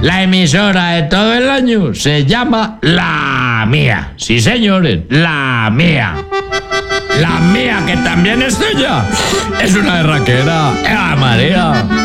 La emisora de todo el año se llama La Mía. Sí, señores, La Mía. La Mía, que también es tuya. Es una berraquera. ¡Eva María!